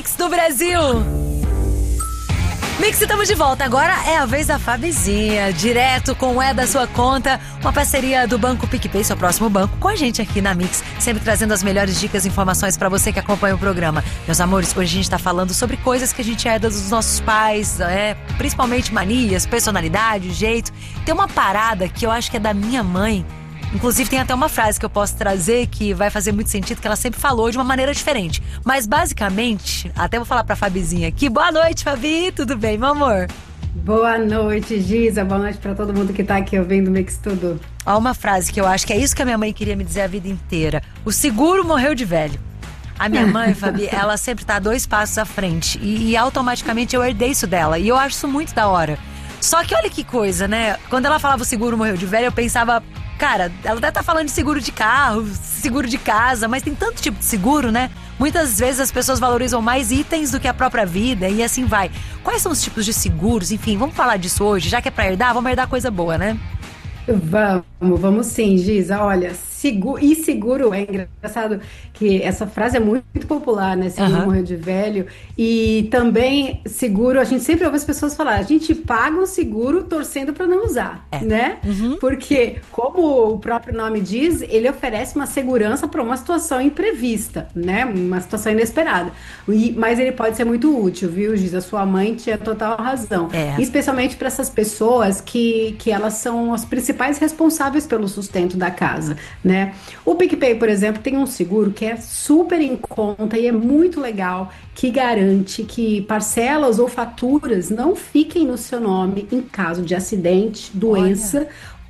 Mix do Brasil. Mix, estamos de volta. Agora é a vez da Fabizinha, direto com o É da Sua Conta, uma parceria do Banco PicPay, seu próximo banco, com a gente aqui na Mix, sempre trazendo as melhores dicas e informações para você que acompanha o programa. Meus amores, hoje a gente está falando sobre coisas que a gente herda dos nossos pais, principalmente manias, personalidade, jeito. Tem uma parada que eu acho que é da minha mãe. Inclusive tem até uma frase que eu posso trazer que vai fazer muito sentido, que ela sempre falou de uma maneira diferente. Mas basicamente, até vou falar pra Fabizinha aqui. Boa noite, Fabi, tudo bem, meu amor? Boa noite, Giza, boa noite pra todo mundo que tá aqui ouvindo o Mix Tudo. Ó, uma frase que eu acho que é isso que a minha mãe queria me dizer a vida inteira. O seguro morreu de velho. A minha mãe, Fabi, ela sempre tá 2 passos à frente e automaticamente eu herdei isso dela. E eu acho isso muito da hora. Só que olha que coisa, né? Quando ela falava o seguro morreu de velho, eu pensava... Cara, ela deve estar falando de seguro de carro, seguro de casa, mas tem tanto tipo de seguro, né? Muitas vezes as pessoas valorizam mais itens do que a própria vida e assim vai. Quais são os tipos de seguros? Enfim, vamos falar disso hoje. Já que é pra herdar, vamos herdar coisa boa, né? Vamos sim, Giza. Olha, seguro é engraçado que essa frase é muito popular, né? Seguro morreu de velho. E também seguro, a gente sempre ouve as pessoas falar, a gente paga um seguro torcendo para não usar, né? Porque, como o próprio nome diz, ele oferece uma segurança para uma situação imprevista, né? Uma situação inesperada. Mas ele pode ser muito útil, viu, Giza? Sua mãe tinha total razão. Especialmente para essas pessoas que elas são as principais responsáveis pelo sustento da casa, né? O PicPay, por exemplo, tem um seguro que é super em conta e é muito legal, que garante que parcelas ou faturas não fiquem no seu nome em caso de acidente, doença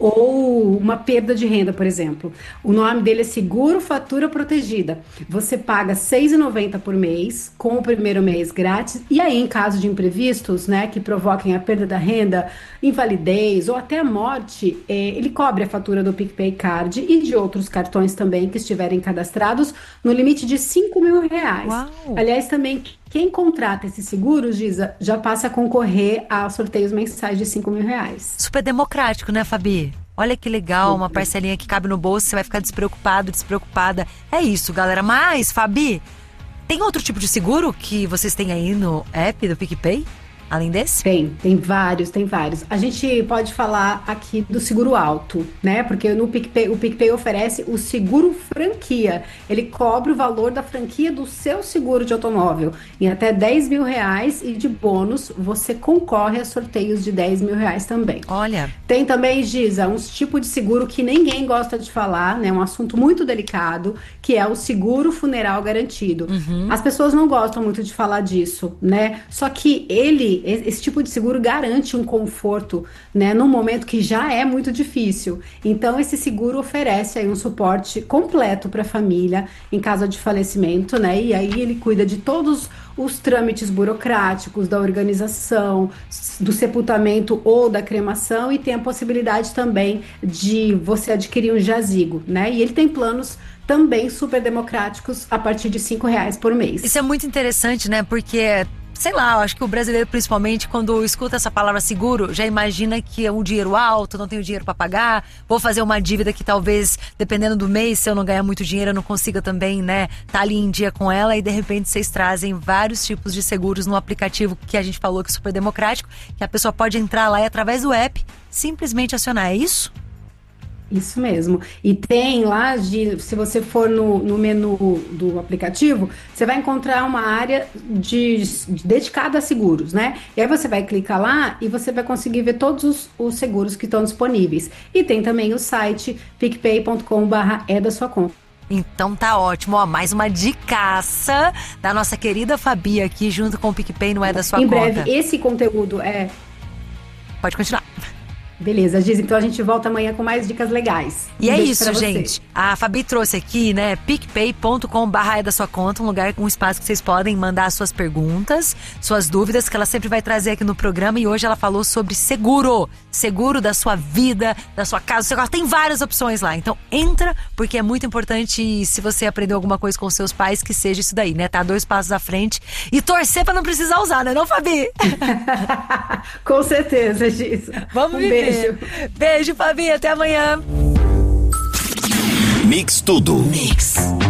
ou uma perda de renda, por exemplo. O nome dele é Seguro Fatura Protegida. Você paga R$ 6,90 por mês, com o primeiro mês grátis, e aí em caso de imprevistos, né, que provoquem a perda da renda, invalidez ou até a morte, ele cobre a fatura do PicPay Card e de outros cartões também que estiverem cadastrados no limite de R$ 5.000. Uau. Aliás, também quem contrata esse seguro, Giza, já passa a concorrer a sorteios mensais de R$ 5.000. Super democrático, né, Fabi? Olha que legal, uma parcelinha que cabe no bolso, você vai ficar despreocupado, despreocupada. É isso, galera. Mas, Fabi, tem outro tipo de seguro que vocês têm aí no app do PicPay? Além desse? Tem vários. A gente pode falar aqui do seguro alto, né? Porque no PicPay, o PicPay oferece o seguro franquia. Ele cobre o valor da franquia do seu seguro de automóvel em até R$ 10.000 e de bônus você concorre a sorteios de R$ 10.000 também. Olha. Tem também, Giza, uns tipos de seguro que ninguém gosta de falar, né? Um assunto muito delicado, que é o seguro funeral garantido. As pessoas não gostam muito de falar disso, né? Só que esse tipo de seguro garante um conforto, né, num momento que já é muito difícil. Então, esse seguro oferece aí um suporte completo para a família em caso de falecimento, né? E aí ele cuida de todos os trâmites burocráticos da organização, do sepultamento ou da cremação, e tem a possibilidade também de você adquirir um jazigo, né? E ele tem planos também super democráticos a partir de R$ 5 por mês. Isso é muito interessante, né? Porque... sei lá, eu acho que o brasileiro, principalmente, quando escuta essa palavra seguro, já imagina que é um dinheiro alto, não tenho dinheiro para pagar, vou fazer uma dívida que talvez, dependendo do mês, se eu não ganhar muito dinheiro, eu não consiga também, né, tá ali em dia com ela, e de repente vocês trazem vários tipos de seguros no aplicativo que a gente falou que é super democrático, que a pessoa pode entrar lá e através do app simplesmente acionar, é isso? Isso mesmo. E tem lá, se você for no menu do aplicativo, você vai encontrar uma área dedicada a seguros, né? E aí você vai clicar lá e você vai conseguir ver todos os seguros que estão disponíveis. E tem também o site picpay.com/é da sua conta. Então tá ótimo, ó, mais uma dicaça da nossa querida Fabi aqui, junto com o PicPay no É da Sua Conta. Em breve, esse conteúdo Pode continuar. Beleza, Giz, então a gente volta amanhã com mais dicas legais. E é isso, gente. A Fabi trouxe aqui, né, picpay.com/é da sua conta, um lugar, um espaço que vocês podem mandar suas perguntas, suas dúvidas, que ela sempre vai trazer aqui no programa. E hoje ela falou sobre seguro da sua vida, da sua casa. Ela tem várias opções lá. Então entra, porque é muito importante, se você aprendeu alguma coisa com seus pais, que seja isso daí, né? Tá 2 passos à frente e torcer pra não precisar usar, né, não, Fabi? Com certeza, Giz. Vamos viver. Beijo, Fabi. Até amanhã. Mix Tudo. Mix.